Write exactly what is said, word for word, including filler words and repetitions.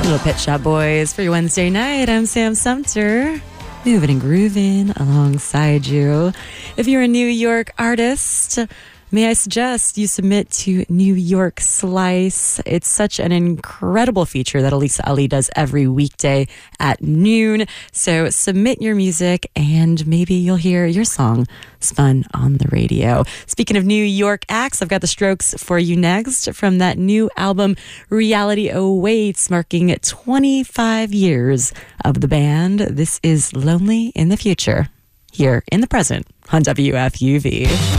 Little Pet Shop Boys for your Wednesday night. I'm Sam Sumter, moving and grooving alongside you. If you're a New York artist, may I suggest you submit to New York Slice. It's such an incredible feature that Elisa Ali does every weekday at noon. So submit your music and maybe you'll hear your song spun on the radio. Speaking of New York acts, I've got the Strokes for you next from that new album, Reality Awaits, marking twenty-five years of the band. This is Lonely in the Future, here in the present on W F U V.